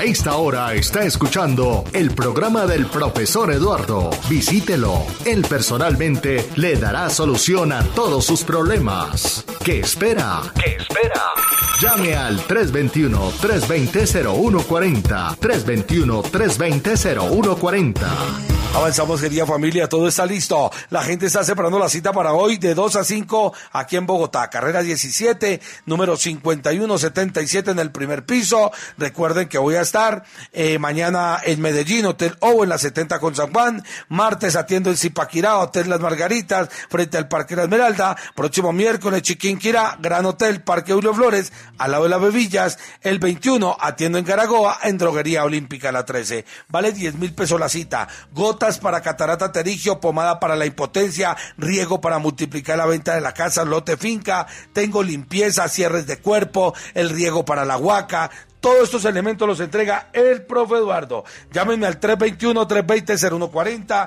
A esta hora está escuchando el programa del profesor Eduardo. Visítelo. Él personalmente le dará solución a todos sus problemas. ¿Qué espera? ¿Qué espera? Llame al 321-320-0140. 321-320-0140. Avanzamos, querida familia, todo está listo. La gente está separando la cita para hoy de 2 a 5 aquí en Bogotá. Carrera 17, número 5177 en el primer piso. Recuerden que voy a estar mañana en Medellín, Hotel O en la 70 con San Juan. Martes atiendo en Zipaquirá, Hotel Las Margaritas, frente al Parque La Esmeralda. Próximo miércoles, Chiquinquirá, Gran Hotel, Parque Julio Flores, al lado de las Bebillas. El 21 atiendo en Garagoa, en Droguería Olímpica la 13. Vale 10.000 pesos la cita. Gotas para catarata pterigio, pomada para la impotencia, riego para multiplicar la venta de la casa, lote finca, tengo limpieza, cierres de cuerpo, el riego para la huaca. Todos estos elementos los entrega el profe Eduardo. Llámenme al 321-320-0140,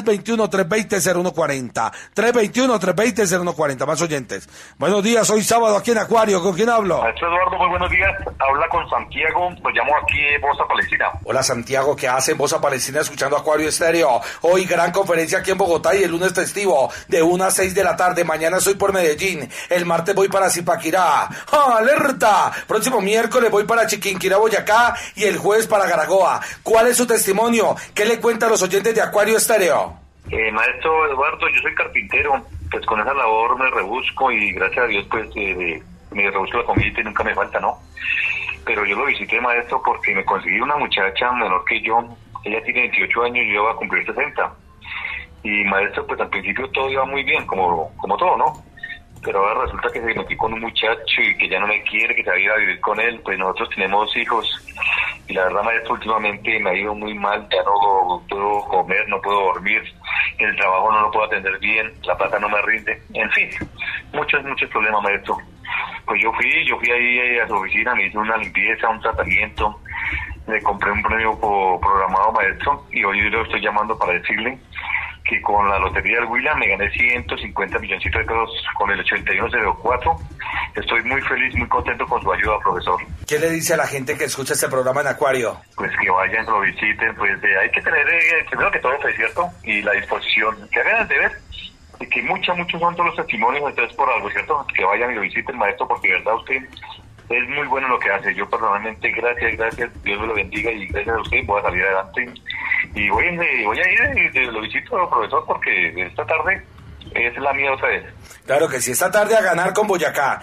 321-320-0140, 321-320-0140. Más oyentes. Buenos días, hoy sábado aquí en Acuario. ¿Con quién hablo? Maestro Eduardo, muy buenos días. Habla con Santiago, lo llamo aquí en Bosa Palestina. Hola Santiago, ¿qué hace en Bosa Palestina escuchando Acuario Estéreo? Hoy gran conferencia aquí en Bogotá y el lunes festivo de 1 a 6 de la tarde. Mañana estoy por Medellín. El martes voy para Zipaquirá. ¡Alerta! Próximo miércoles voy para Chiquinquirá, Boyacá, y el jueves para Garagoa. ¿Cuál es su testimonio? ¿Qué le cuenta a los oyentes de Acuario Estéreo? Maestro Eduardo, yo soy carpintero, pues con esa labor me rebusco y gracias a Dios pues me rebusco la comida y nunca me falta, ¿no? Pero yo lo visité, maestro, porque me conseguí una muchacha menor que yo. Ella tiene 28 años y yo voy a cumplir 60. Y maestro, pues al principio todo iba muy bien, como todo, ¿no? Pero ahora resulta que se metí con un muchacho y que ya no me quiere, que se va a ir a vivir con él. Pues nosotros tenemos hijos y la verdad, maestro, últimamente me ha ido muy mal. Ya no puedo comer, no puedo dormir, el trabajo no lo puedo atender bien, la plata no me rinde, en fin, muchos problemas, maestro. Pues yo fui ahí a su oficina, me hice una limpieza, un tratamiento, le compré un premio programado, maestro, y hoy lo estoy llamando para decirle que con la lotería del Huila me gané 150 milloncitos de pesos con el 8104. Estoy muy feliz, muy contento con su ayuda, profesor. ¿Qué le dice a la gente que escucha este programa en Acuario? Pues que vayan, lo visiten, pues hay que tener, primero que todo, fe, ¿cierto? Y la disposición, que hagan el deber, y que muchos son todos los testimonios, entonces por algo, ¿cierto? Que vayan y lo visiten, maestro, porque de verdad usted es muy bueno lo que hace. Yo personalmente, gracias, Dios me lo bendiga y gracias a usted voy a salir adelante. Y voy a ir y lo visito, profesor, porque esta tarde es la mía otra vez. Claro que sí, esta tarde a ganar con Boyacá.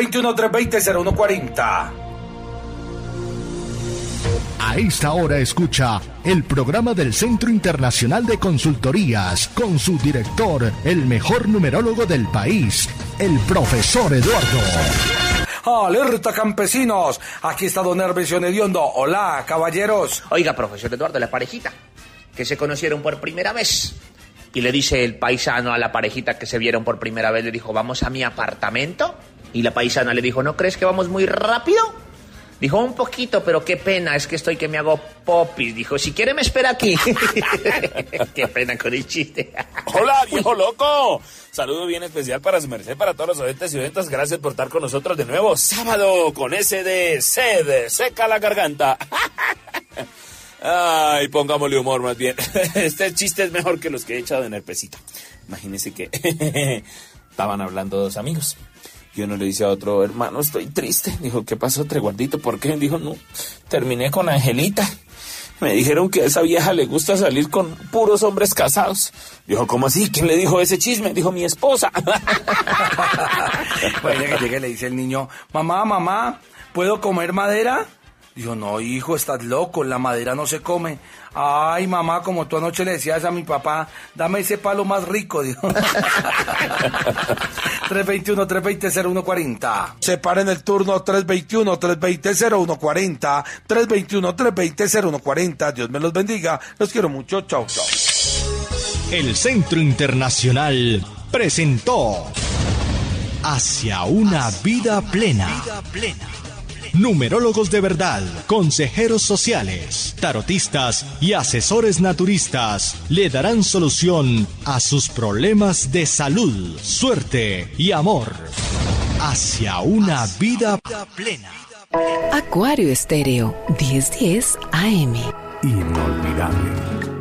321-320-0140. A esta hora escucha el programa del Centro Internacional de Consultorías con su director, el mejor numerólogo del país, el profesor Eduardo. ¡Alerta, campesinos! Aquí está don Hervencio Hediondo. Hola, caballeros. Oiga, profesor Eduardo, la parejita que se conocieron por primera vez. Y le dice el paisano a la parejita que se vieron por primera vez, le dijo, ¿vamos a mi apartamento? Y la paisana le dijo, ¿no crees que vamos muy rápido? Dijo, un poquito, pero qué pena, es que estoy que me hago popis. Dijo, si quiere me espera aquí. Qué pena con el chiste. Hola, viejo loco. Saludo bien especial para su merced, para todos los oyentes y oyentas. Gracias por estar con nosotros de nuevo. Sábado, con ese de sed, seca la garganta. Ay, pongámosle humor más bien. Este chiste es mejor que los que he echado en el pesito. Imagínense que estaban hablando dos amigos. Y uno le dice a otro, hermano, estoy triste. Dijo, ¿qué pasó, Treguardito? ¿Por qué? Dijo, no, terminé con Angelita. Me dijeron que a esa vieja le gusta salir con puros hombres casados. Dijo, ¿cómo así? ¿Quién le dijo ese chisme? Dijo, mi esposa. Bueno, que llegue le dice el niño, mamá, ¿puedo comer madera? Dijo, no, hijo, estás loco, la madera no se come. Ay, mamá, como tú anoche le decías a mi papá, dame ese palo más rico, dijo. 321-320-0140. Separen el turno 321-320-0140. 321-320-0140. Dios me los bendiga. Los quiero mucho. Chau. El Centro Internacional presentó Hacia una vida plena. Numerólogos de verdad, consejeros sociales, tarotistas y asesores naturistas le darán solución a sus problemas de salud, suerte y amor. Hacia una vida plena. Acuario Estéreo, 1010 AM. Inolvidable.